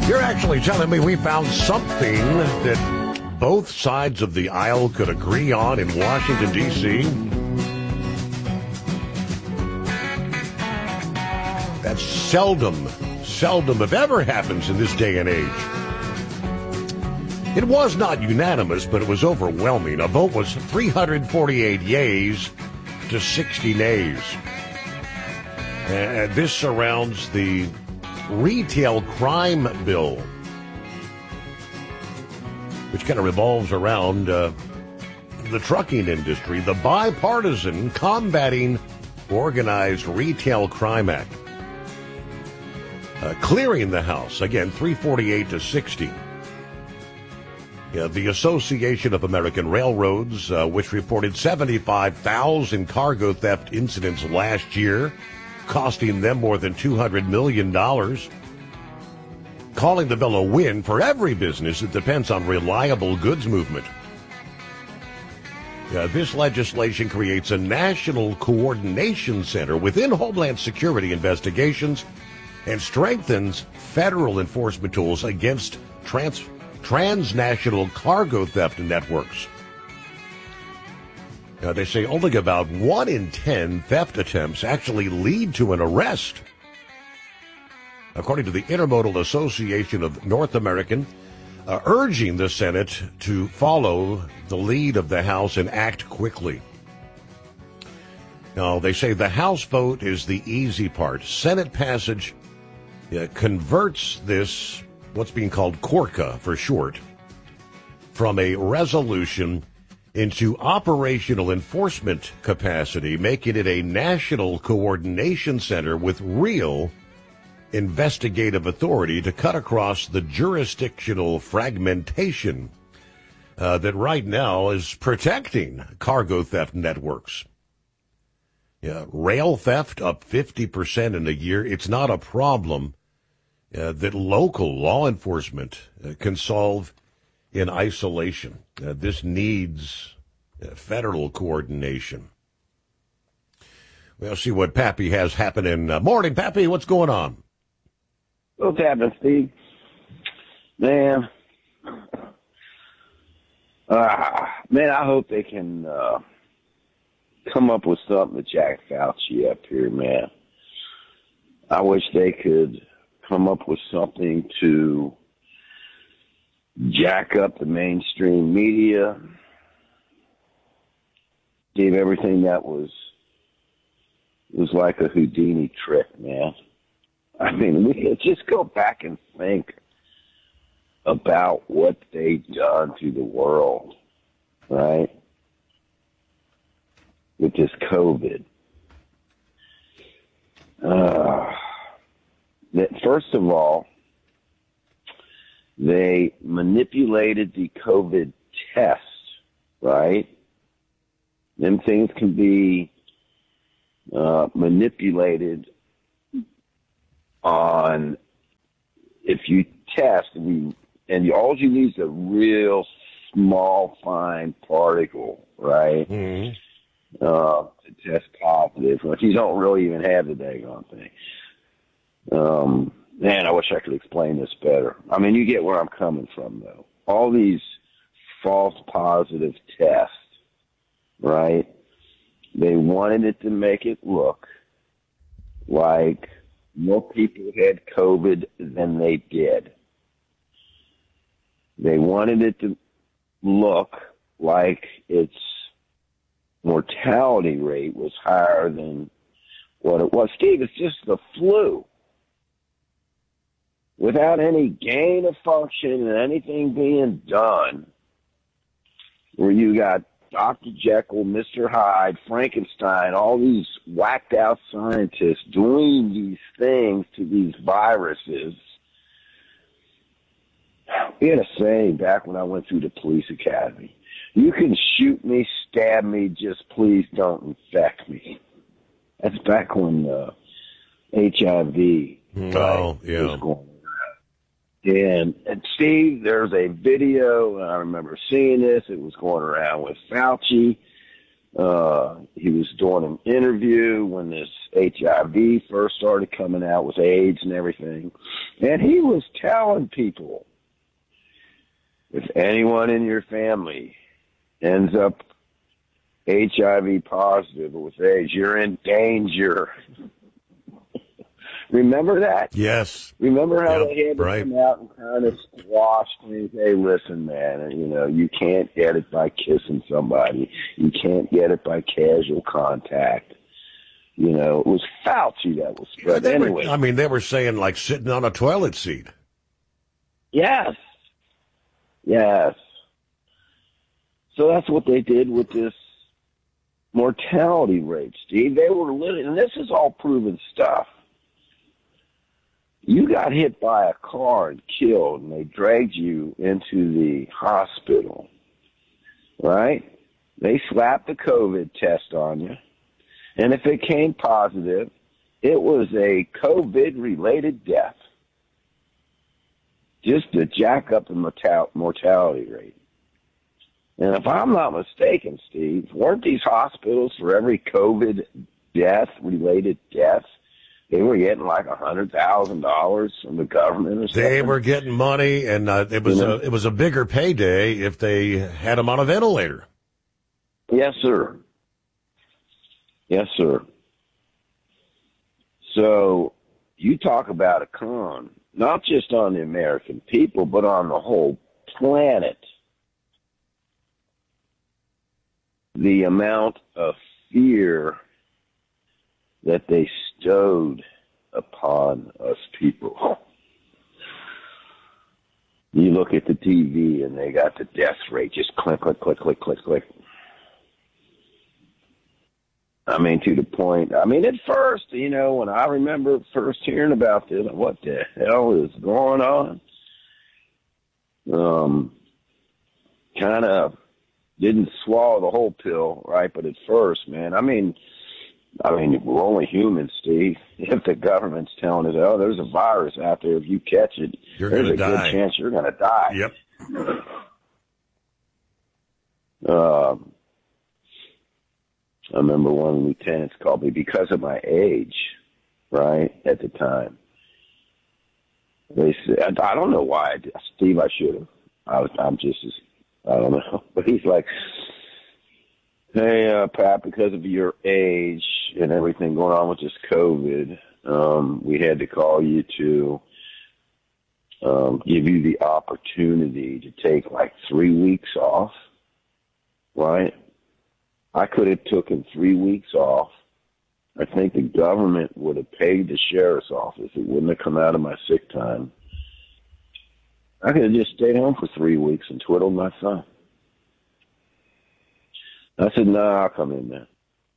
You're actually telling me we found something that both sides of the aisle could agree on in Washington, D.C.? That seldom if ever happens in this day and age. It was not unanimous, but it was overwhelming. A vote was 348 yeas to 60 nays. And this surrounds the retail crime bill, which kind of revolves around the trucking industry, the Bipartisan Combating Organized Retail Crime Act. Clearing the House, again, 348 to 60. The Association of American Railroads, which reported 75,000 cargo theft incidents last year, costing them more than $200 million, calling the bill a win for every business that depends on reliable goods movement. This legislation creates a national coordination center within Homeland Security investigations and strengthens federal enforcement tools against transnational cargo theft networks. They say only about 1 in 10 theft attempts actually lead to an arrest. According to the Intermodal Association of North American, urging the Senate to follow the lead of the House and act quickly. Now, they say the House vote is the easy part. Senate passage converts this, what's being called CORCA for short, from a resolution into operational enforcement capacity, making it a national coordination center with real investigative authority to cut across the jurisdictional fragmentation that right now is protecting cargo theft networks. Rail theft up 50% in a year. It's not a problem that local law enforcement can solve in isolation. This needs federal coordination. We'll see what Pappy has happening. Morning, Pappy. What's going on? What's happening, Steve? Man, I hope they can come up with something with Jack Fauci up here, man. I wish they could come up with something to jack up the mainstream media, gave everything that was like a Houdini trick, man. I mean, we could just go back and think about what they've done to the world, right? With this COVID. First of all, they manipulated the COVID test, right? Them things can be manipulated on if you test, and all you need is a real small, fine particle, right? Mm-hmm. To test positive. If you don't really even have the daggone thing. Man, I wish I could explain this better. I mean, you get where I'm coming from, though. All these false positive tests, right? They wanted it to make it look like more people had COVID than they did. They wanted it to look like its mortality rate was higher than what it was. Steve, it's just the flu. Without any gain of function and anything being done, where you got Dr. Jekyll, Mr. Hyde, Frankenstein, all these whacked out scientists doing these things to these viruses. We had a saying back when I went through the police academy. You can shoot me, stab me, just please don't infect me. That's back when HIV was going around. And Steve, there's a video, and I remember seeing this. It was going around with Fauci He was doing an interview when this HIV first started coming out with AIDS and everything. And he was telling people, if anyone in your family ends up HIV positive or with AIDS, you're in danger. Remember that? Yes. Remember how they had to right. come out and kind of squash things? Hey, listen, man, you can't get it by kissing somebody. You can't get it by casual contact. It was Fauci that was spread. Anyway. They were saying like sitting on a toilet seat. Yes. Yes. So that's what they did with this mortality rate, Steve. They were literally, and this is all proven stuff. You got hit by a car and killed, and they dragged you into the hospital, right? They slapped the COVID test on you, and if it came positive, it was a COVID-related death, just to jack up the mortality rate. And if I'm not mistaken, Steve, weren't these hospitals for every COVID related death, they were getting like $100,000 from the government or something? They were getting money, and it was a bigger payday if they had them on a ventilator. Yes, sir. Yes, sir. So you talk about a con, not just on the American people, but on the whole planet. The amount of fear that they stowed upon us people. You look at the TV and they got the death rate just click, click, click, click, click, click. To the point, at first, when I remember first hearing about this, what the hell is going on? Kind of didn't swallow the whole pill, right? But at first, man, we're only humans, Steve. If the government's telling us, oh, there's a virus out there, if you catch it, there's a good chance you're going to die. Yep. I remember one of the lieutenants called me because of my age, right, at the time. They said, I don't know why, Steve, I should have. I'm just as, I don't know. But he's like, hey, Pat, because of your age and everything going on with this COVID, we had to call you to give you the opportunity to take like 3 weeks off, right? I could have taken 3 weeks off. I think the government would have paid the sheriff's office. It wouldn't have come out of my sick time. I could have just stayed home for 3 weeks and twiddled my thumb. I said, no, I'll come in there.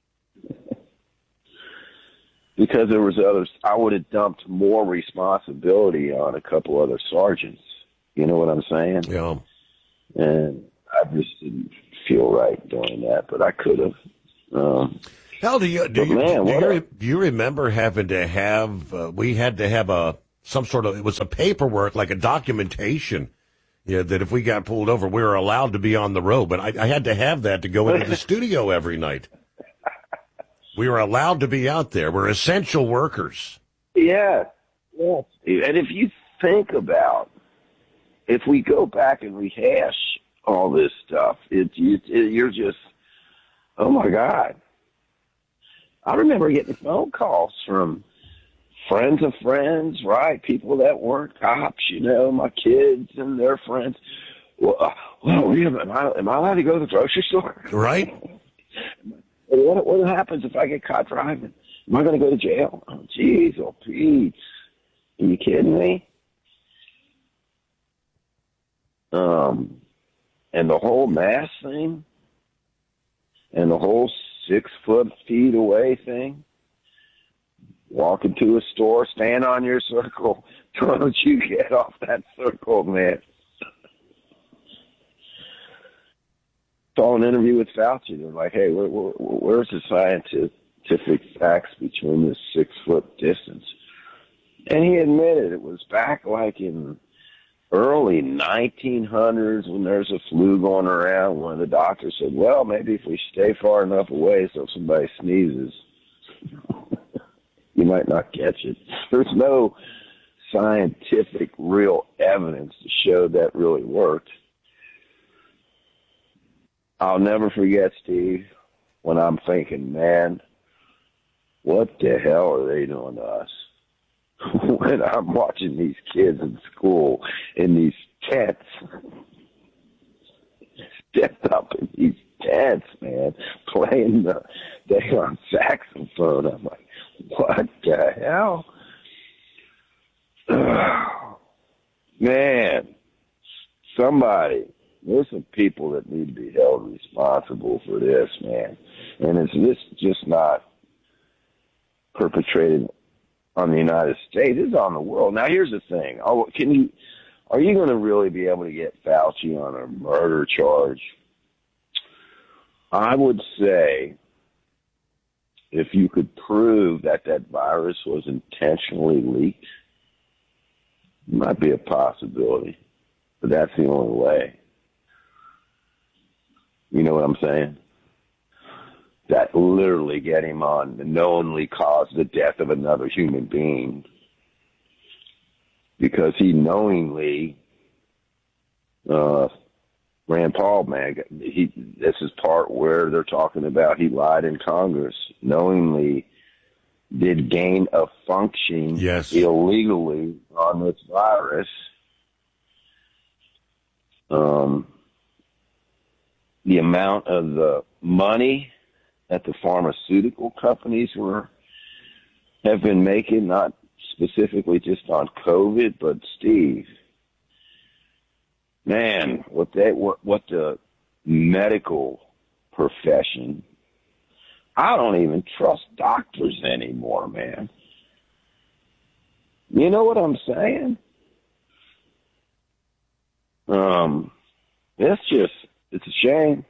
Because there was others, I would have dumped more responsibility on a couple other sergeants. You know what I'm saying? Yeah. And I just didn't feel right doing that, but I could have. Hell, do you remember having to have, we had to have some sort of, it was a paperwork, like a documentation, that if we got pulled over, we were allowed to be on the road. But I had to have that to go into the studio every night. We were allowed to be out there. We're essential workers. Yeah. And if you think about, if we go back and rehash all this stuff, you're just, oh my God. I remember getting phone calls from friends of friends, right? People that weren't cops, my kids and their friends. Well, am I allowed to go to the grocery store? Right. What happens if I get caught driving? Am I going to go to jail? Oh, jeez, oh, Pete. Are you kidding me? And the whole mask thing and the whole 6 feet away thing, walk into a store, stand on your circle. Don't you get off that circle, man. Saw an interview with Fauci. They're like, hey, where's the scientific facts between this 6 foot distance? And he admitted it was back like in early 1900s when there's a flu going around, one of the doctors said, well, maybe if we stay far enough away so if somebody sneezes, you might not catch it. There's no scientific real evidence to show that really worked. I'll never forget, Steve, when I'm thinking, man, what the hell are they doing to us? When I'm watching these kids in school in these tents, stepped up in these tents, man, playing the damn saxophone. I'm like, what the hell? Man, there's some people that need to be held responsible for this, man. And this just not perpetrated on the United States, it's on the world. Now, here's the thing. Are you going to really be able to get Fauci on a murder charge? I would say if you could prove that virus was intentionally leaked, it might be a possibility, but that's the only way. You know what I'm saying? That literally get him on and knowingly caused the death of another human being because he knowingly, Rand Paul, man, this is part where they're talking about he lied in Congress, knowingly did gain of function illegally on this virus. The amount of the money that the pharmaceutical companies have been making, not specifically just on COVID, but Steve, man, what the medical profession, I don't even trust doctors anymore, man. You know what I'm saying? It's a shame.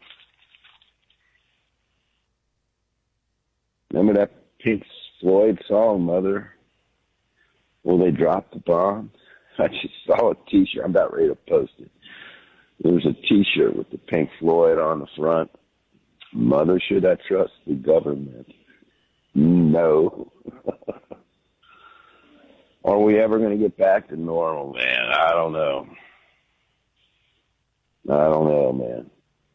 Remember that Pink Floyd song, Mother? Will they drop the bomb? I just saw a T-shirt. I'm about ready to post it. There was a T-shirt with the Pink Floyd on the front. Mother, should I trust the government? No. Are we ever going to get back to normal, man? I don't know. Man.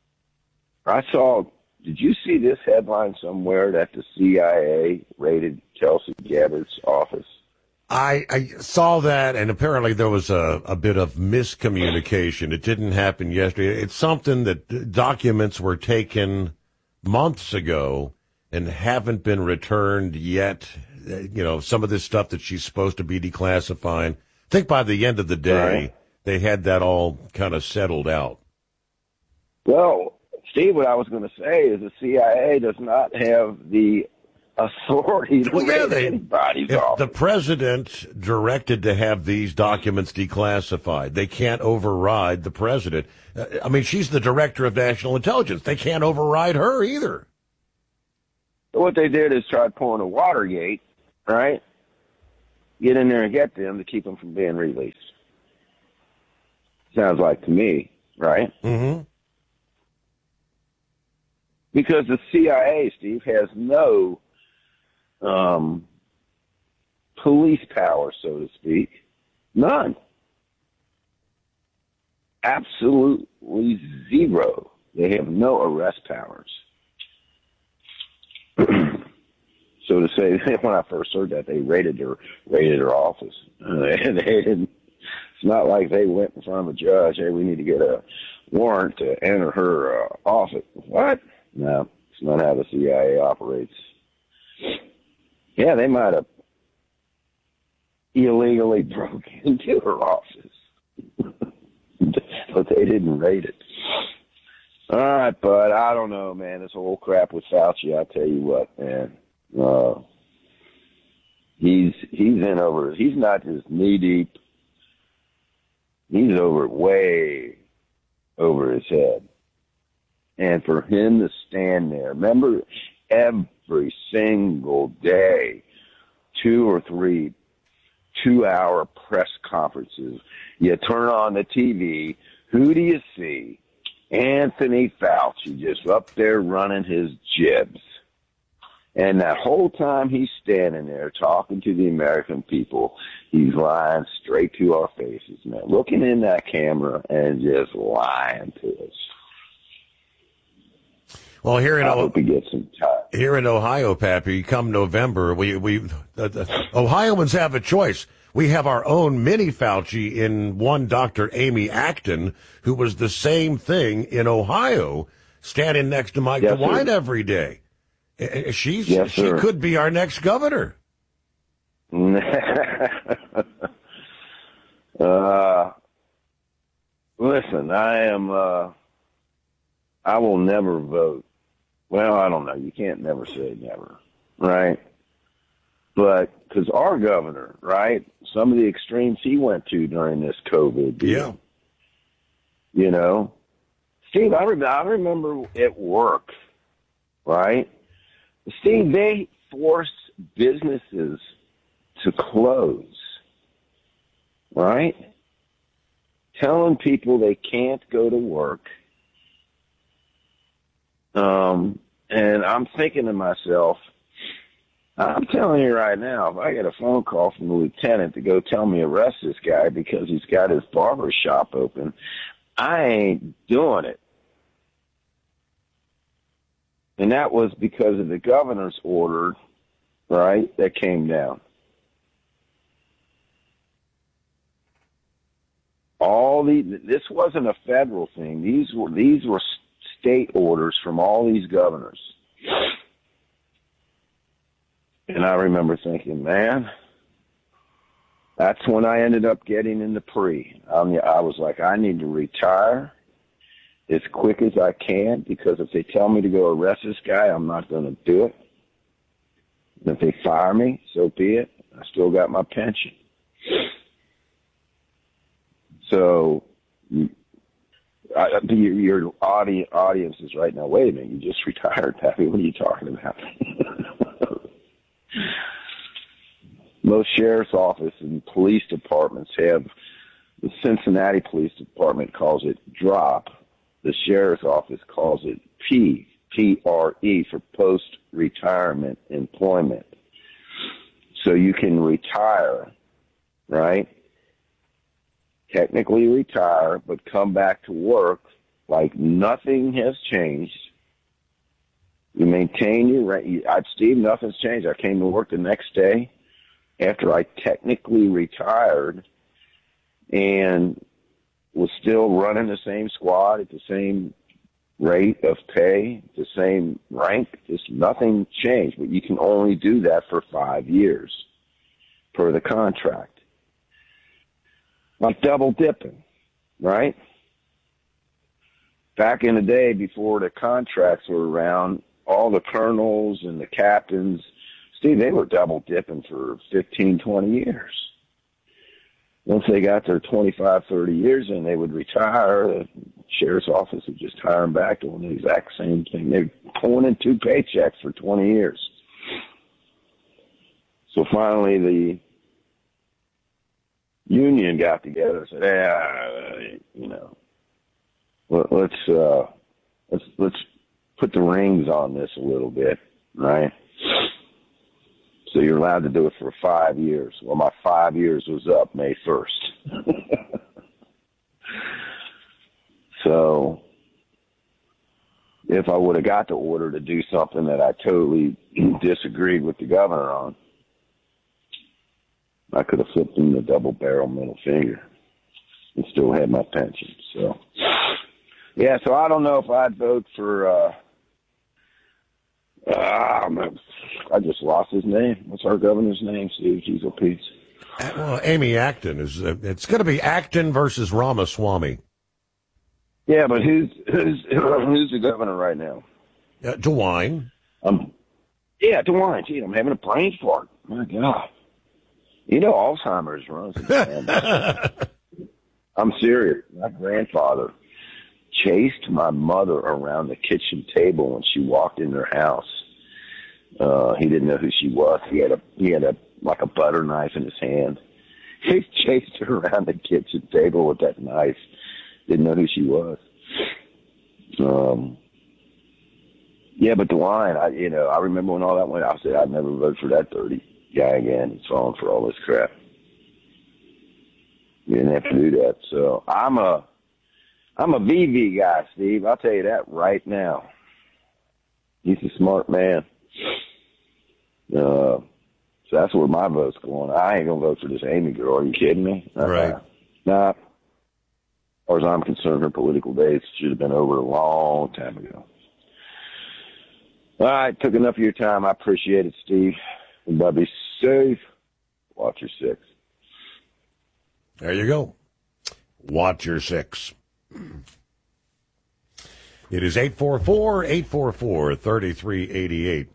Did you see this headline somewhere that the CIA raided Tulsi Gabbard's office? I saw that, and apparently there was a bit of miscommunication. It didn't happen yesterday. It's something that documents were taken months ago and haven't been returned yet. You know, some of this stuff that she's supposed to be declassifying. I think by the end of the day, they had that all kind of settled out. Well, Steve, what I was going to say is the CIA does not have the authority to raid anybody's office. The president directed to have these documents declassified. They can't override the president. I mean, she's the director of national intelligence. They can't override her either. What they did is try pulling a Watergate, right? Get in there and get them to keep them from being released. Sounds like to me, right? Mm-hmm. Because the CIA, Steve, has no police power, so to speak. None. Absolutely zero. They have no arrest powers. So to say, when I first heard that, they raided her office. And they didn't. It's not like they went in front of a judge. Hey, we need to get a warrant to enter her office. What? No, it's not how the CIA operates. Yeah, they might have illegally broke into her office, but they didn't raid it. All right, bud. I don't know, man. This whole crap with Fauci, I tell you what, man. He's in over. He's not just knee deep. He's way over his head. And for him to stand there, remember, every single day, 2 or 3 2-hour press conferences. You turn on the TV, who do you see? Anthony Fauci just up there running his jibs. And that whole time he's standing there talking to the American people, he's lying straight to our faces, man, looking in that camera and just lying to us. Well, I hope he gets some time. Here in Ohio, Pappy, come November, Ohioans have a choice. We have our own mini Fauci in one Dr. Amy Acton, who was the same thing in Ohio, standing next to Mike DeWine every day. She could be our next governor. Listen, I will never vote. Well, I don't know. You can't never say never, right? But because our governor, right, some of the extremes he went to during this COVID deal, you know, Steve, I remember at work, right? Steve, they forced businesses to close, right? Telling people they can't go to work. And I'm thinking to myself, I'm telling you right now, if I get a phone call from the lieutenant to go tell me arrest this guy because he's got his barber shop open, I ain't doing it. And that was because of the governor's order, right, that came down. This wasn't a federal thing. These were state orders from all these governors. And I remember thinking, man, that's when I ended up getting into pre. I was like, I need to retire as quick as I can, because if they tell me to go arrest this guy, I'm not going to do it. And if they fire me, so be it. I still got my pension. So your audience is right now, wait a minute, you just retired, Pappy. What are you talking about? Most sheriff's office and police departments have, the Cincinnati Police Department calls it DROP. The sheriff's office calls it PRE, for post-retirement employment. So you can retire, right? Technically retire, but come back to work like nothing has changed. You maintain your rent. Steve, nothing's changed. I came to work the next day after I technically retired and was still running the same squad at the same rate of pay, the same rank. Just nothing changed. But you can only do that for 5 years per the contract. Like double dipping, right? Back in the day, before the contracts were around, all the colonels and the captains, Steve, they were double dipping for 15, 20 years. Once they got their 25, 30 years in, they would retire. The sheriff's office would just hire them back doing the exact same thing. They were pulling in 2 paychecks for 20 years. So finally, the union got together and said, let's put the rings on this a little bit, right? So you're allowed to do it for 5 years. Well, my 5 years was up May 1st. So if I would have got the order to do something that I totally disagreed with the governor on, I could have flipped him the double barrel middle finger and still had my pension. So, yeah, so I don't know if I'd vote for, I just lost his name. What's our governor's name, Steve? Jeez, Pete. Well, Amy Acton is. It's going to be Acton versus Ramaswamy. Yeah, but who's the governor right now? DeWine. Yeah, DeWine. Gee, I'm having a brain fart. My God. You know, Alzheimer's runs in the family. I'm serious. My grandfather chased my mother around the kitchen table when she walked in their house. He didn't know who she was. He had a like a butter knife in his hand, He chased her around the kitchen table with that knife. Didn't know who she was. Yeah, but DeWine, I remember when all that went out, I said I'd never vote for that dirty guy again. He's falling for all this crap. We didn't have to do that. So I'm a VV guy, Steve. I'll tell you that right now. He's a smart man. So that's where my vote's going. I ain't gonna vote for this Amy girl. Are you kidding me? Right. Nah. As far as I'm concerned, her political days should have been over a long time ago. All right, took enough of your time. I appreciate it, Steve. Everybody be safe. Watch your six. There you go. Watch your six. It is 844-844-3388.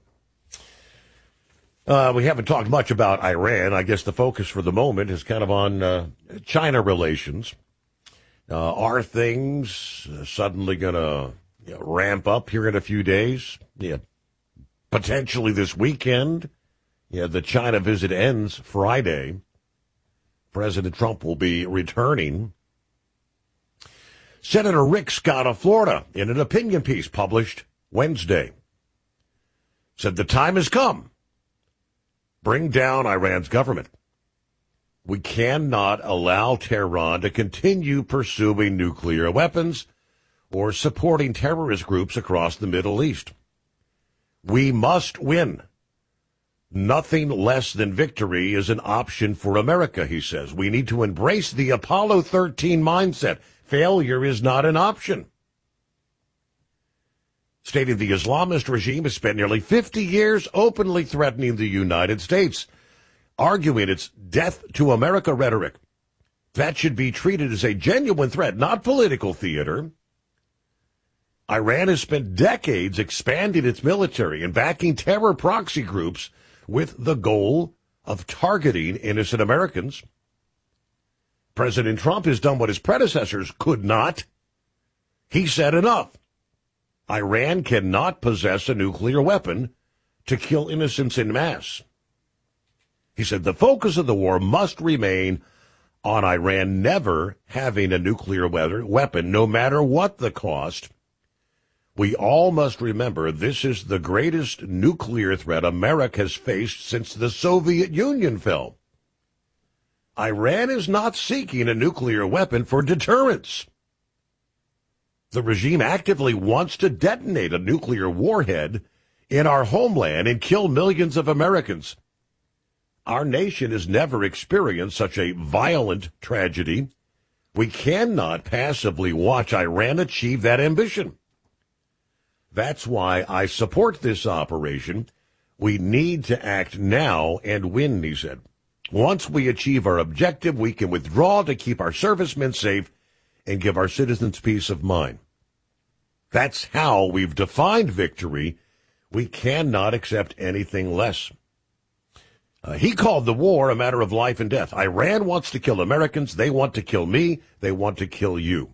We haven't talked much about Iran. I guess the focus for the moment is kind of on China relations. Are things suddenly going to ramp up here in a few days? Yeah, potentially this weekend. Yeah, the China visit ends Friday. President Trump will be returning. Senator Rick Scott of Florida, in an opinion piece published Wednesday, said the time has come. Bring down Iran's government. We cannot allow Tehran to continue pursuing nuclear weapons or supporting terrorist groups across the Middle East. We must win. Nothing less than victory is an option for America, he says. We need to embrace the Apollo 13 mindset. Failure is not an option. Stating the Islamist regime has spent nearly 50 years openly threatening the United States, arguing its death to America rhetoric. That should be treated as a genuine threat, not political theater. Iran has spent decades expanding its military and backing terror proxy groups with the goal of targeting innocent Americans. President Trump has done what his predecessors could not. He said enough. Iran cannot possess a nuclear weapon to kill innocents en masse. He said the focus of the war must remain on Iran never having a nuclear weapon, no matter what the cost. We all must remember this is the greatest nuclear threat America has faced since the Soviet Union fell. Iran is not seeking a nuclear weapon for deterrence. The regime actively wants to detonate a nuclear warhead in our homeland and kill millions of Americans. Our nation has never experienced such a violent tragedy. We cannot passively watch Iran achieve that ambition. That's why I support this operation. We need to act now and win, he said. Once we achieve our objective, we can withdraw to keep our servicemen safe and give our citizens peace of mind. That's how we've defined victory. We cannot accept anything less. He called the war a matter of life and death. Iran wants to kill Americans. They want to kill me. They want to kill you.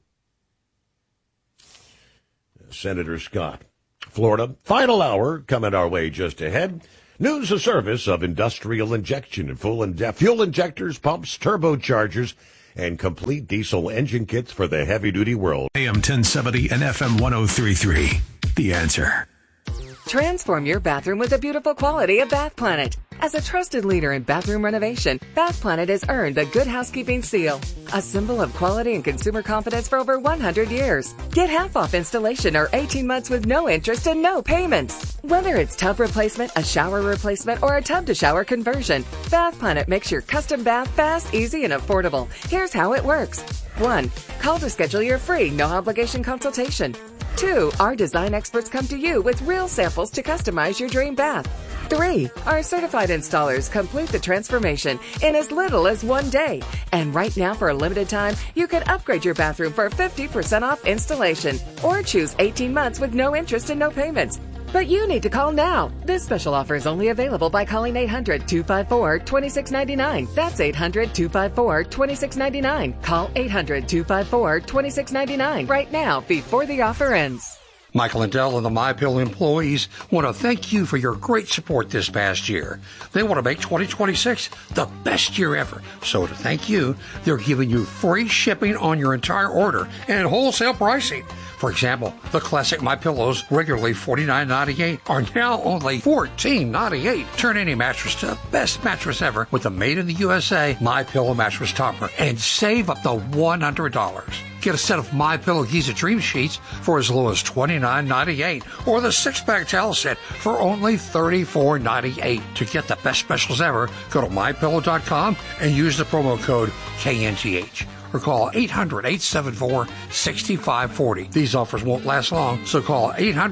Senator Scott, Florida. Final hour coming our way just ahead. News of service of industrial injection and fuel injectors, pumps, turbochargers, and complete diesel engine kits for the heavy-duty world. AM 1070 and FM 103.3. The Answer. Transform your bathroom with the beautiful quality of Bath Planet. As a trusted leader in bathroom renovation, Bath Planet has earned the Good Housekeeping seal, a symbol of quality and consumer confidence for over 100 years. Get half off installation or 18 months with no interest and no payments. Whether it's tub replacement, a shower replacement, or a tub-to-shower conversion, Bath Planet makes your custom bath fast, easy, and affordable. Here's how it works. 1. Call to schedule your free, no-obligation consultation. 2. Our design experts come to you with real samples to customize your dream bath. 3. Our certified installers complete the transformation in as little as 1 day. And right now, for a limited time, you can upgrade your bathroom for 50% off installation or choose 18 months with no interest and no payments. But you need to call now. This special offer is only available by calling 800-254-2699. That's 800-254-2699. Call 800-254-2699 right now before the offer ends. Michael and Dell and the MyPillow employees want to thank you for your great support this past year. They want to make 2026 the best year ever. So to thank you, they're giving you free shipping on your entire order and wholesale pricing. For example, the classic MyPillows, regularly $49.98, are now only $14.98. Turn any mattress to the best mattress ever with the Made in the USA MyPillow mattress topper and save up to $100. Get a set of MyPillow Giza Dream Sheets for as low as $29.98 or the 6-pack towel set for only $34.98. To get the best specials ever, go to MyPillow.com and use the promo code KNTH. Or call 800-874-6540. These offers won't last long, so call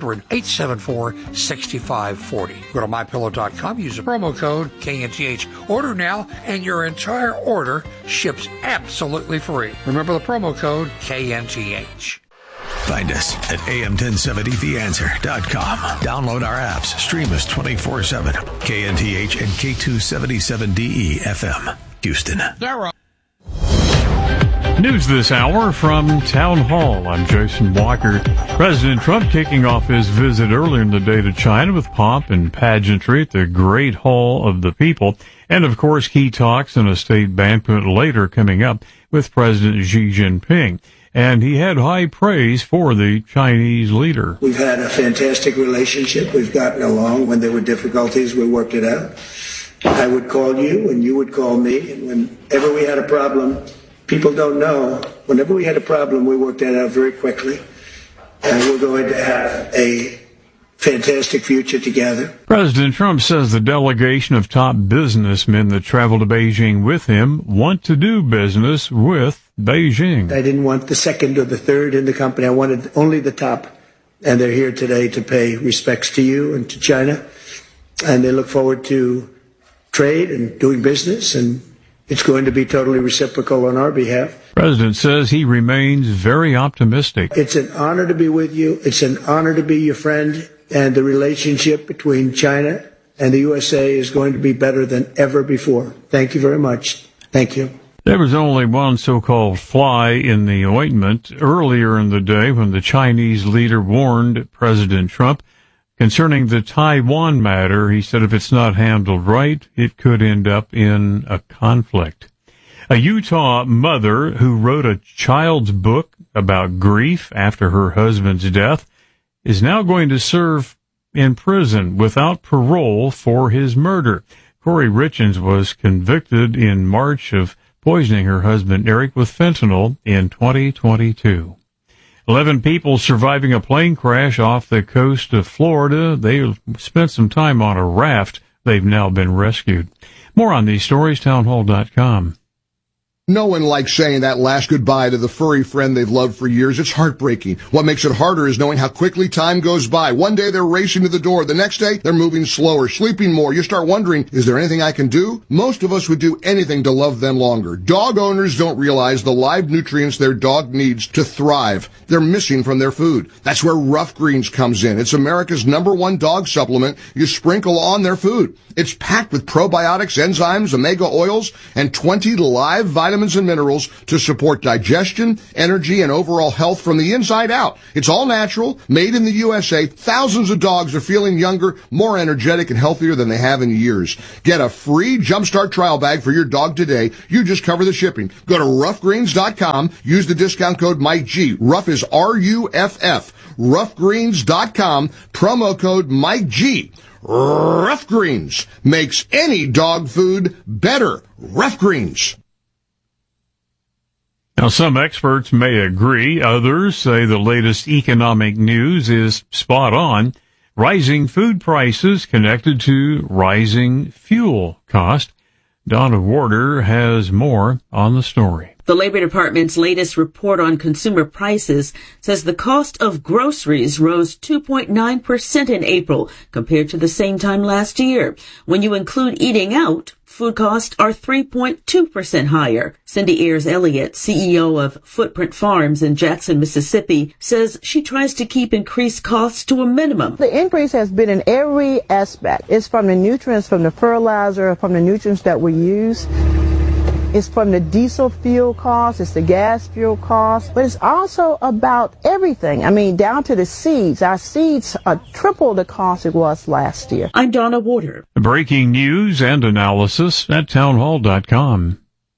800-874-6540. Go to MyPillow.com, use the promo code KNTH. Order now, and your entire order ships absolutely free. Remember the promo code KNTH. Find us at am1070theanswer.com. Download our apps. Stream us 24/7. KNTH and K277DE FM, Houston. News this hour from Town Hall. I'm Jason Walker. President Trump kicking off his visit earlier in the day to China with pomp and pageantry at the Great Hall of the People. And, of course, key talks and a state banquet later coming up with President Xi Jinping. And he had high praise for the Chinese leader. We've had a fantastic relationship. We've gotten along. When there were difficulties, we worked it out. I would call you and you would call me. And whenever we had a problem, people don't know, whenever we had a problem, we worked that out very quickly. And we're going to have a fantastic future together. President Trump says the delegation of top businessmen that traveled to Beijing with him want to do business with Beijing. I didn't want the second or the third in the company. I wanted only the top. And they're here today to pay respects to you and to China. And they look forward to trade and doing business, and it's going to be totally reciprocal on our behalf. President says he remains very optimistic. It's an honor to be with you. It's an honor to be your friend. And the relationship between China and the USA is going to be better than ever before. Thank you very much. Thank you. There was only one so-called fly in the ointment earlier in the day when the Chinese leader warned President Trump concerning the Taiwan matter. He said if it's not handled right, it could end up in a conflict. A Utah mother who wrote a child's book about grief after her husband's death is now going to serve in prison without parole for his murder. Corey Richens was convicted in March of poisoning her husband Eric with fentanyl in 2022. 11 people surviving a plane crash off the coast of Florida. They spent some time on a raft. They've now been rescued. More on these stories, townhall.com. No one likes saying that last goodbye to the furry friend they've loved for years. It's heartbreaking. What makes it harder is knowing how quickly time goes by. One day they're racing to the door. The next day they're moving slower, sleeping more. You start wondering, is there anything I can do? Most of us would do anything to love them longer. Dog owners don't realize the live nutrients their dog needs to thrive. They're missing from their food. That's where Rough Greens comes in. It's America's #1 dog supplement you sprinkle on their food. It's packed with probiotics, enzymes, omega oils, and 20 live vitamins and minerals to support digestion, energy, and overall health from the inside out. It's all natural, made in the USA. Thousands of dogs are feeling younger, more energetic, and healthier than they have in years. Get a free Jumpstart trial bag for your dog today. You just cover the shipping. Go to roughgreens.com. Use the discount code MikeG. Rough is R-U-F-F. Roughgreens.com. Promo code MikeG. Rough Greens makes any dog food better. Rough Greens. Now, some experts may agree. Others say the latest economic news is spot on. Rising food prices connected to rising fuel cost. Donna Warder has more on the story. The Labor Department's latest report on consumer prices says the cost of groceries rose 2.9% in April compared to the same time last year. When you include eating out, food costs are 3.2% higher. Cindy Ayers-Elliott, CEO of Footprint Farms in Jackson, Mississippi, says she tries to keep increased costs to a minimum. The increase has been in every aspect. It's from the nutrients, from the fertilizer, from the nutrients that we use. It's from the diesel fuel cost, it's the gas fuel cost, but it's also about everything. I mean, down to the seeds. Our seeds are triple the cost it was last year. I'm Donna Warder. Breaking news and analysis at townhall.com.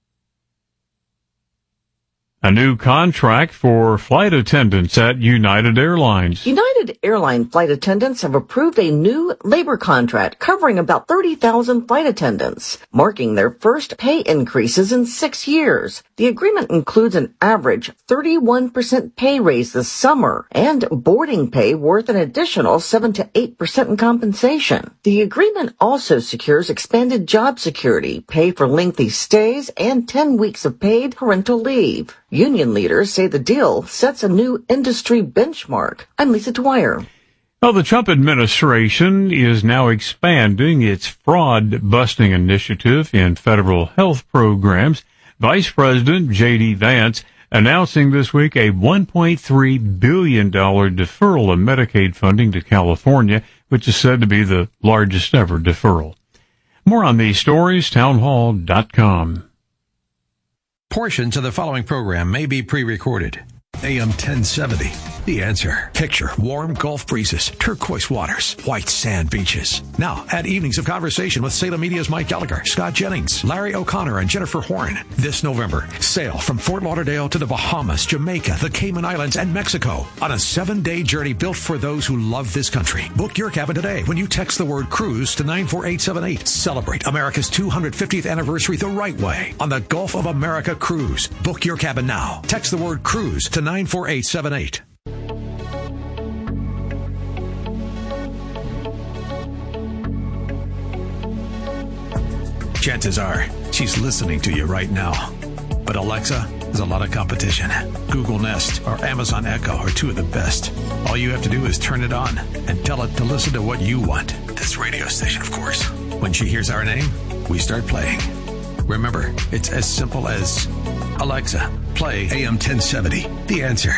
A new contract for flight attendants at United Airlines. United Airline flight attendants have approved a new labor contract covering about 30,000 flight attendants, marking their first pay increases in 6 years. The agreement includes an average 31% pay raise this summer and boarding pay worth an additional 7 to 8% in compensation. The agreement also secures expanded job security, pay for lengthy stays, and 10 weeks of paid parental leave. Union leaders say the deal sets a new industry benchmark. I'm Lisa Dwyer. Well, the Trump administration is now expanding its fraud-busting initiative in federal health programs. Vice President J.D. Vance announcing this week a $1.3 billion deferral of Medicaid funding to California, which is said to be the largest ever deferral. More on these stories, townhall.com. Portions of the following program may be pre-recorded. AM 1070, The Answer. Picture warm Gulf breezes, turquoise waters, white sand beaches. Now, add evenings of conversation with Salem Media's Mike Gallagher, Scott Jennings, Larry O'Connor, and Jennifer Horn. This November, sail from Fort Lauderdale to the Bahamas, Jamaica, the Cayman Islands, and Mexico on a 7-day journey built for those who love this country. Book your cabin today when you text the word cruise to 94878. Celebrate America's 250th anniversary the right way on the Gulf of America Cruise. Book your cabin now. Text the word cruise to 94878. Chances are she's listening to you right now. But Alexa, there's a lot of competition. Google Nest or Amazon Echo are two of the best. All you have to do is turn it on and tell it to listen to what you want. This radio station, of course. When she hears our name, we start playing. Remember, it's as simple as Alexa, play AM 1070, The Answer.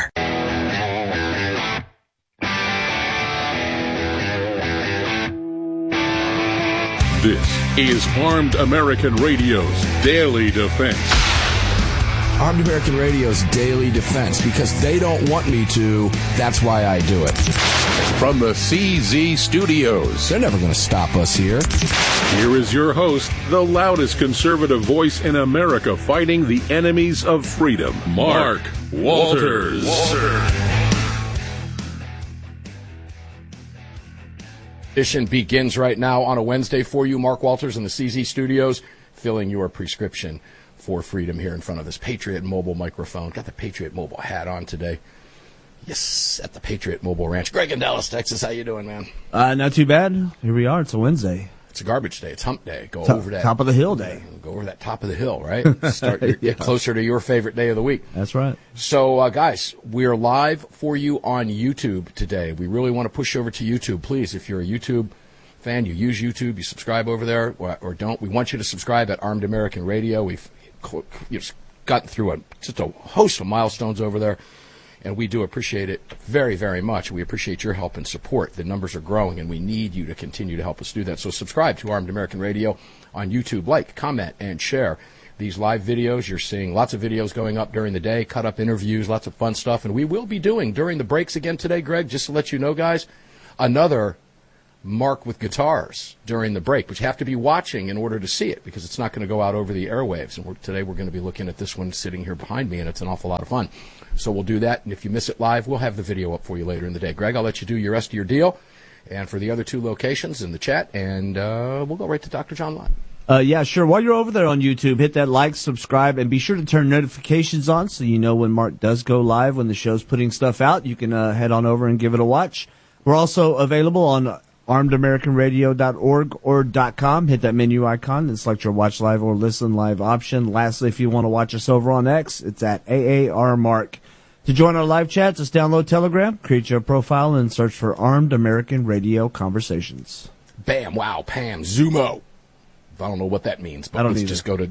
This is Armed American Radio's Daily Defense. Armed American Radio's Daily Defense, because they don't want me to, that's why I do it. From the CZ Studios. They're never going to stop us here. Here is your host, the loudest conservative voice in America fighting the enemies of freedom, Mark Walters. Edition begins right now on a Wednesday for you. Mark Walters in the CZ Studios, filling your prescription for freedom here in front of this Patriot Mobile microphone. Got the Patriot Mobile hat on today. Yes, at the Patriot Mobile Ranch. Greg in Dallas, Texas. How you doing, man? Not too bad. Here we are. It's a Wednesday. It's a garbage day. It's hump day. Go over that. Top of the hill day. Go over that top of the hill, right? Get closer to your favorite day of the week. That's right. So, guys, we're live for you on YouTube today. We really want to push over to YouTube. Please, if you're a YouTube fan, you use YouTube, you subscribe over there, or don't. We want you to subscribe at Armed American Radio. We've gotten through just a host of milestones over there. And we do appreciate it very, very much. We appreciate your help and support. The numbers are growing, and we need you to continue to help us do that. So subscribe to Armed American Radio on YouTube. Like, comment, and share these live videos. You're seeing lots of videos going up during the day, cut-up interviews, lots of fun stuff. And we will be doing, during the breaks again today, Greg, just to let you know, guys, another Mark with guitars during the break, but you have to be watching in order to see it because it's not going to go out over the airwaves. And today we're going to be looking at this one sitting here behind me, and it's an awful lot of fun. So we'll do that, and if you miss it live, we'll have the video up for you later in the day. Greg, I'll let you do your rest of your deal, and for the other two locations in the chat, and we'll go right to Dr. John Lott. Yeah, sure. While you're over there on YouTube, hit that like, subscribe, and be sure to turn notifications on so you know when Mark does go live, when the show's putting stuff out. You can head on over and give it a watch. We're also available on armedamericanradio.org or .com. Hit that menu icon and select your watch live or listen live option. Lastly, if you want to watch us over on X, it's at AARMark. To join our live chats, just download Telegram, create your profile, and search for Armed American Radio Conversations. Bam, wow, Pam, Zumo. I don't know what that means, but let's just go to,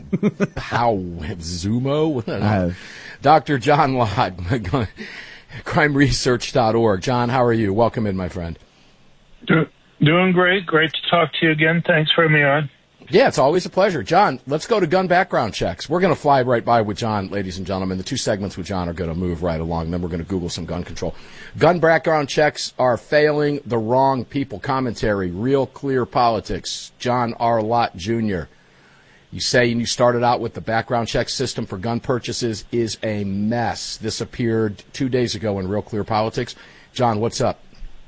Zumo? I have. Dr. John Lott, crimeresearch.org. John, how are you? Welcome in, my friend. Doing great. Great to talk to you again. Thanks for having me on. Yeah, it's always a pleasure. John, let's go to gun background checks. We're going to fly right by with John, ladies and gentlemen. The two segments with John are going to move right along. Then we're going to Google some gun control. Gun background checks are failing the wrong people. Commentary, Real Clear Politics. John R. Lott, Jr. You say you started out with the background check system for gun purchases is a mess. This appeared 2 days ago in Real Clear Politics. John, what's up?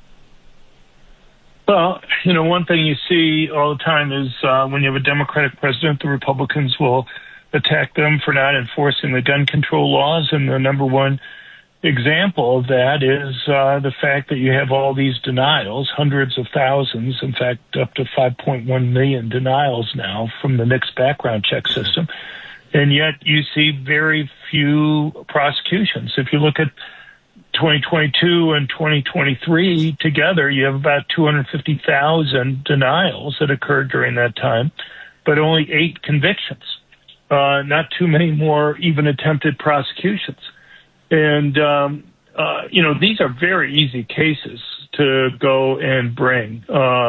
Well, one thing you see all the time is when you have a Democratic president, the Republicans will attack them for not enforcing the gun control laws. And the number one example of that is the fact that you have all these denials, hundreds of thousands, in fact, up to 5.1 million denials now from the NICS background check system. And yet you see very few prosecutions. If you look at 2022 and 2023 together, you have about 250,000 denials that occurred during that time, but only 8 convictions. Not too many more even attempted prosecutions. And, these are very easy cases to go and bring.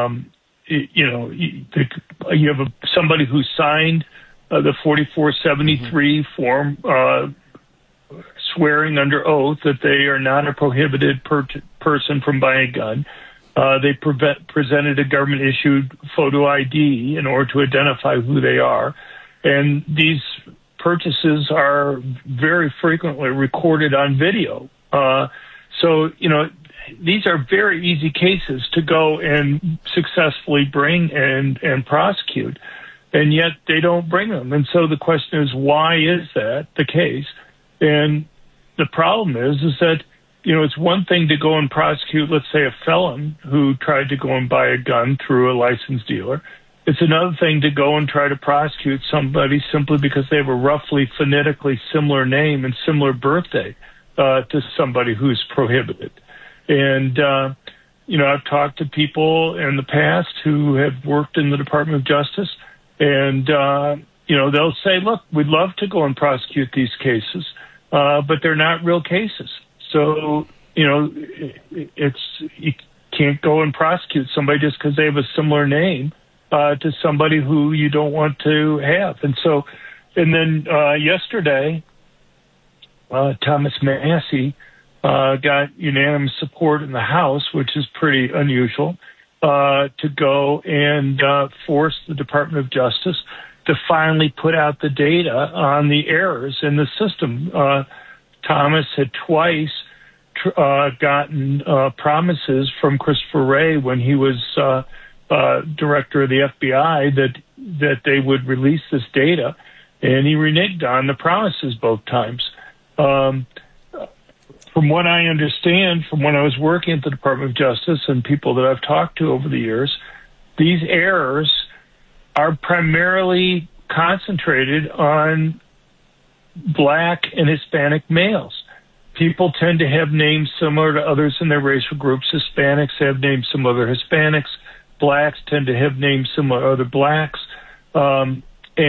You have somebody who signed the 4473 form, swearing under oath that they are not a prohibited person from buying a gun. They presented a government-issued photo ID in order to identify who they are. And these purchases are very frequently recorded on video. These are very easy cases to go and successfully bring and prosecute, and yet they don't bring them. And so the question is, why is that the case? And the problem is that, it's one thing to go and prosecute, let's say, a felon who tried to go and buy a gun through a licensed dealer. It's another thing to go and try to prosecute somebody simply because they have a roughly phonetically similar name and similar birthday to somebody who's prohibited. And, I've talked to people in the past who have worked in the Department of Justice, and, they'll say, look, we'd love to go and prosecute these cases, but they're not real cases. So, you can't go and prosecute somebody just because they have a similar name to somebody who you don't want to have. And then yesterday, Thomas Massie got unanimous support in the House, which is pretty unusual, to go and force the Department of Justice to finally put out the data on the errors in the system. Thomas had twice gotten promises from Christopher Wray when he was director of the FBI that they would release this data, and he reneged on the promises both times. From what I understand, from when I was working at the Department of Justice and people that I've talked to over the years, these errors are primarily concentrated on Black and Hispanic males. People tend to have names similar to others in their racial groups. Hispanics have names similar to Hispanics. Blacks tend to have names similar to other blacks. The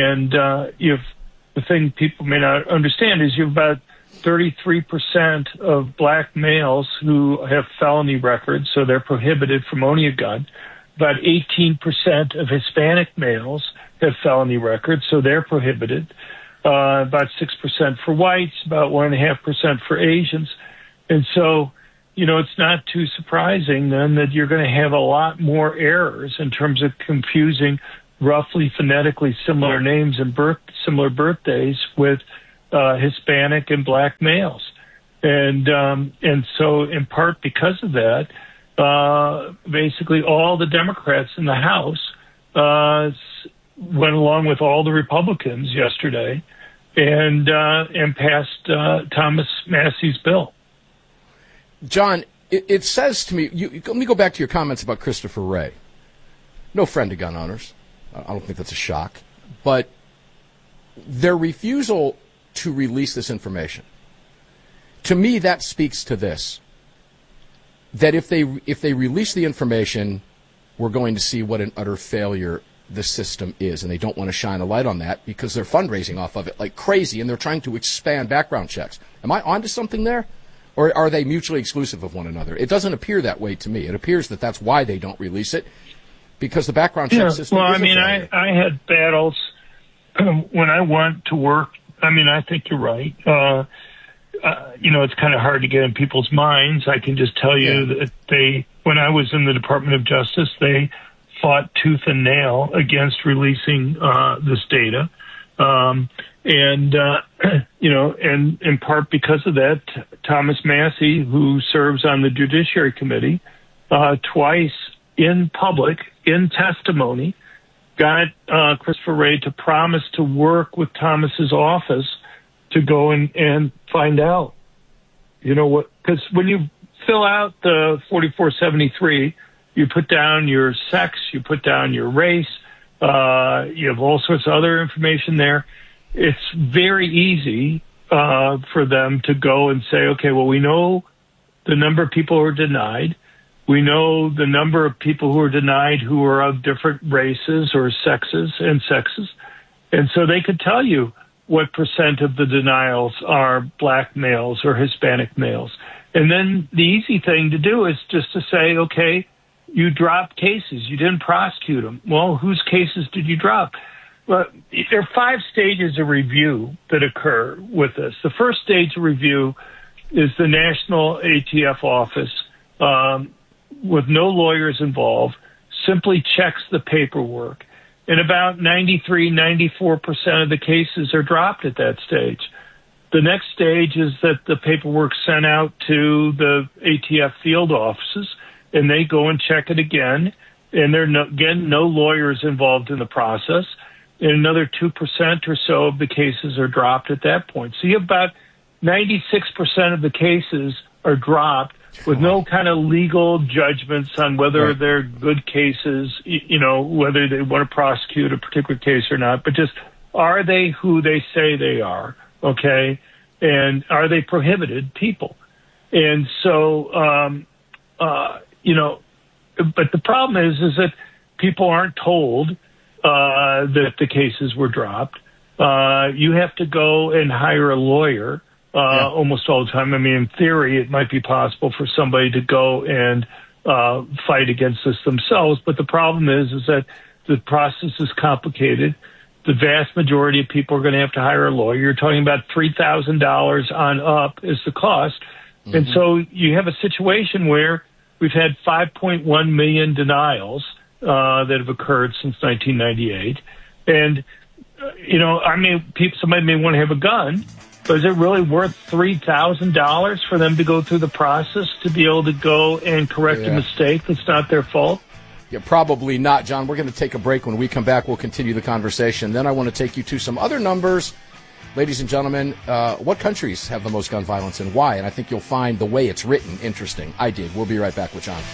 thing people may not understand is you have about 33% of Black males who have felony records, so they're prohibited from owning a gun. About 18% of Hispanic males have felony records, so they're prohibited. About 6% for whites, about 1.5% for Asians. And so, it's not too surprising then that you're going to have a lot more errors in terms of confusing roughly phonetically similar names and similar birthdays with Hispanic and Black males. And so in part because of that, basically all the Democrats in the House went along with all the Republicans yesterday and passed Thomas Massie's bill. John, it says to me, let me go back to your comments about Christopher Wray. No friend of gun owners. I don't think that's a shock. But their refusal to release this information, to me, that speaks to this. That if they release the information, we're going to see what an utter failure the system is, and they don't want to shine a light on that because they're fundraising off of it like crazy, and they're trying to expand background checks. Am I onto something there? Or are they mutually exclusive of one another? It doesn't appear that way to me. It appears that that's why they don't release it. because the background check system. Well, I mean, I had battles when I went to work. I mean, I think you're right. It's kind of hard to get in people's minds. I can just tell you that when I was in the Department of Justice, they fought tooth and nail against releasing this data. And in part because of that, Thomas Massie, who serves on the Judiciary Committee, twice in public, in testimony, got Christopher Wray to promise to work with Thomas's office to go and find out. You know what? Because when you fill out the 4473, you put down your sex, you put down your race, you have all sorts of other information there. It's very easy for them to go and say, okay, well, we know the number of people who are denied. We know the number of people who are denied who are of different races or sexes. And so they could tell you what percent of the denials are black males or Hispanic males. And then the easy thing to do is just to say, okay, you dropped cases. You didn't prosecute them. Well, whose cases did you drop? Well, there are 5 stages of review that occur with this. The first stage of review is the National ATF office, with no lawyers involved, simply checks the paperwork. And about 93-94% of the cases are dropped at that stage. The next stage is that the paperwork's sent out to the ATF field offices, and they go and check it again. And there are, no lawyers involved in the process. And another 2% or so of the cases are dropped at that point. So you have about 96% of the cases are dropped with no kind of legal judgments on whether they're good cases, whether they want to prosecute a particular case or not, but just are they who they say they are, okay? And are they prohibited people? And so, but the problem is that people aren't told that the cases were dropped. You have to go and hire a lawyer almost all the time. I mean, in theory, it might be possible for somebody to go and fight against this themselves. But the problem is that the process is complicated. The vast majority of people are going to have to hire a lawyer. You're talking about $3,000 on up is the cost. Mm-hmm. And so you have a situation where we've had 5.1 million denials that have occurred since 1998. And, somebody may want to have a gun, but is it really worth $3,000 for them to go through the process to be able to go and correct a mistake that's not their fault? Yeah, probably not, John. We're going to take a break. When we come back, we'll continue the conversation. Then I want to take you to some other numbers. Ladies and gentlemen, what countries have the most gun violence and why? And I think you'll find the way it's written interesting. I did. We'll be right back with John.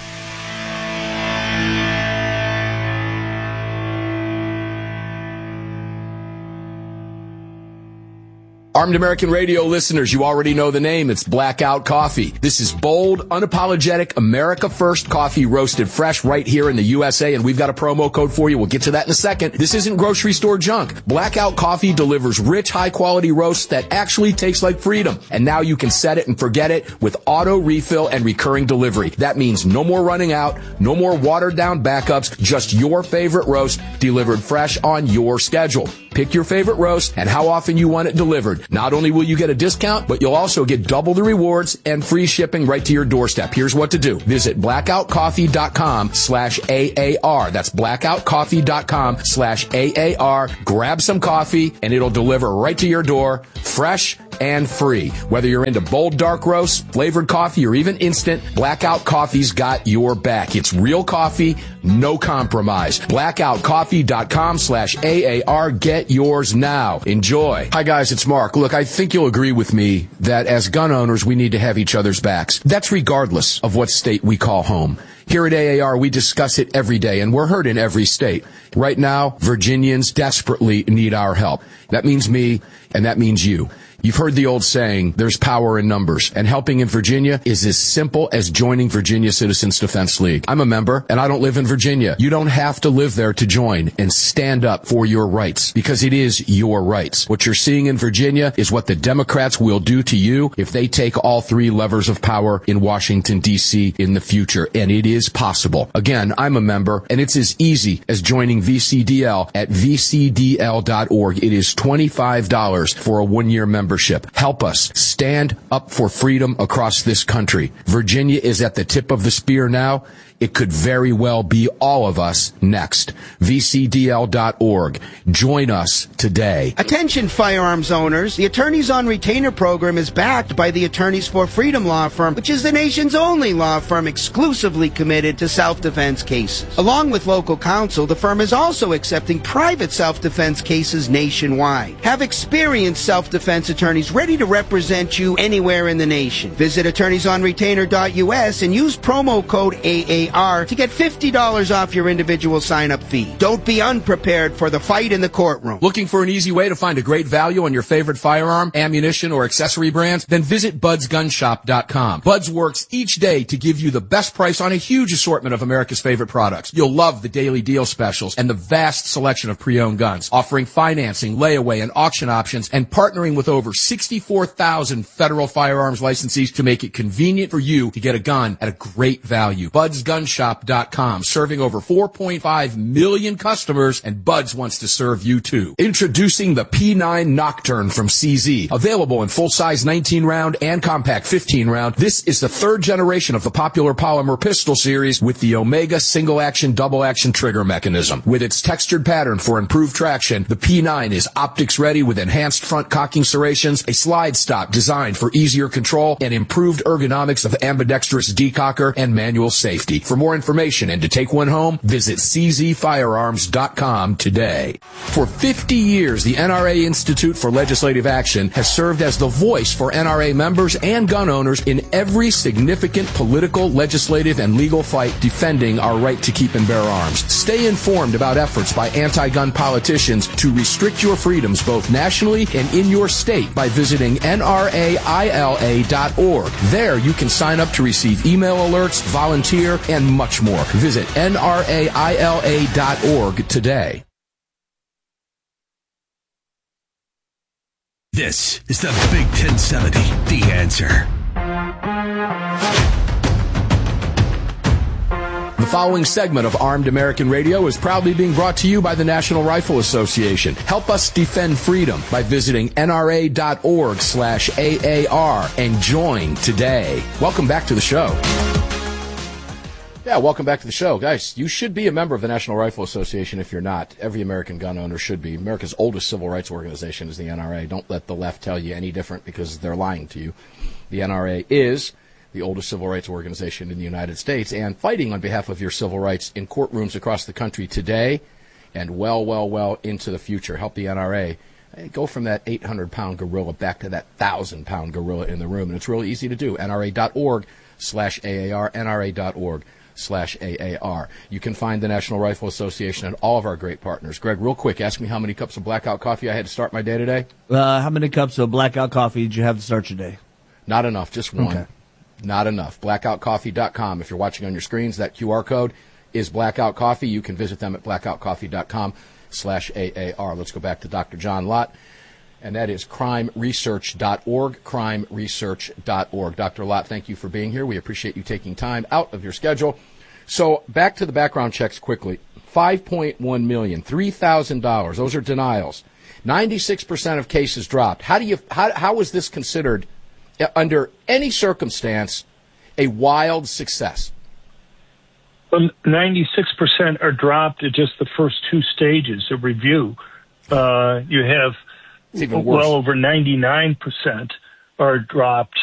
Armed American Radio listeners, you already know the name. It's Blackout Coffee. This is bold, unapologetic, America First coffee roasted fresh right here in the USA, and we've got a promo code for you. We'll get to that in a second. This isn't grocery store junk. Blackout Coffee delivers rich, high-quality roasts that actually taste like freedom. And now you can set it and forget it with auto refill and recurring delivery. That means no more running out, no more watered-down backups, just your favorite roast delivered fresh on your schedule. Pick your favorite roast and how often you want it delivered. Not only will you get a discount, but you'll also get double the rewards and free shipping right to your doorstep. Here's what to do. Visit blackoutcoffee.com/AAR. That's blackoutcoffee.com/AAR. Grab some coffee and it'll deliver right to your door, fresh and free. Whether you're into bold dark roasts, flavored coffee, or even instant, Blackout Coffee's got your back. It's real coffee, no compromise. blackoutcoffee.com/AAR. Get yours now. Enjoy. Hi guys, it's Mark. Look, I think you'll agree with me that as gun owners, we need to have each other's backs. That's regardless of what state we call home. Here at AAR, we discuss it every day, and we're heard in every state. Right now, Virginians desperately need our help. That means me, and that means you. You've heard the old saying, there's power in numbers, and helping in Virginia is as simple as joining Virginia Citizens Defense League. I'm a member, and I don't live in Virginia. You don't have to live there to join and stand up for your rights, because it is your rights. What you're seeing in Virginia is what the Democrats will do to you if they take all 3 levers of power in Washington, D.C. in the future, and it is possible. Again, I'm a member, and it's as easy as joining VCDL at vcdl.org. It is $25 for a one-year membership. Help us stand up for freedom across this country. Virginia is at the tip of the spear now. It could very well be all of us next. VCDL.org. Join us today. Attention firearms owners. The Attorneys on Retainer program is backed by the Attorneys for Freedom law firm, which is the nation's only law firm exclusively committed to self-defense cases. Along with local counsel, the firm is also accepting private self-defense cases nationwide. Have experienced self-defense attorneys ready to represent you anywhere in the nation. Visit attorneysonretainer.us and use promo code AAR to get $50 off your individual sign-up fee. Don't be unprepared for the fight in the courtroom. Looking for an easy way to find a great value on your favorite firearm, ammunition, or accessory brands? Then visit budsgunshop.com. Buds works each day to give you the best price on a huge assortment of America's favorite products. You'll love the daily deal specials and the vast selection of pre-owned guns, offering financing, layaway, and auction options, and partnering with over 64,000 federal firearms licensees to make it convenient for you to get a gun at a great value. Budsgunshop.com, serving over 4.5 million customers, and Buds wants to serve you too. Introducing the P9 Nocturne from CZ. Available in full-size 19-round and compact 15-round, this is the third generation of the popular polymer pistol series with the Omega single-action, double-action trigger mechanism. With its textured pattern for improved traction, the P9 is optics-ready with enhanced front cocking serrations, a slide stop designed for easier control, and improved ergonomics of ambidextrous decocker and manual safety. For more information and to take one home, visit czfirearms.com today. For 50 years, the NRA Institute for Legislative Action has served as the voice for NRA members and gun owners in every significant political, legislative, and legal fight defending our right to keep and bear arms. Stay informed about efforts by anti-gun politicians to restrict your freedoms both nationally and in your state by visiting nraila.org. There you can sign up to receive email alerts, volunteer, and much more. Visit nraila.org today. This is the Big 1070, The Answer. The following segment of Armed American Radio is proudly being brought to you by the National Rifle Association. Help us defend freedom by visiting nra.org/AAR and join today. Welcome back to the show. Yeah, welcome back to the show. Guys, you should be a member of the National Rifle Association if you're not. Every American gun owner should be. America's oldest civil rights organization is the NRA. Don't let the left tell you any different because they're lying to you. The NRA is the oldest civil rights organization in the United States and fighting on behalf of your civil rights in courtrooms across the country today and well into the future. Help the NRA go from that 800-pound gorilla back to that 1,000-pound gorilla in the room. And it's really easy to do. NRA.org/AAR, NRA.org/AAR. You can find the National Rifle Association and all of our great partners. Greg, real quick, ask me how many cups of Blackout coffee I had to start my day today. How many cups of Blackout coffee did you have to start your day? Not enough, just one. Okay. Not enough. Blackoutcoffee.com. If you're watching on your screens, that QR code is Blackout Coffee. You can visit them at blackoutcoffee.com/AAR. Let's go back to Dr. John Lott, and that is crimeresearch.org, crimeresearch.org. Dr. Lott, thank you for being here. We appreciate you taking time out of your schedule. So back to the background checks quickly. $5.1 million, $3,000. Those are denials. 96% of cases dropped. How is this considered, under any circumstance, a wild success? Well, 96% are dropped at just the first two stages of review. You have well over 99% are dropped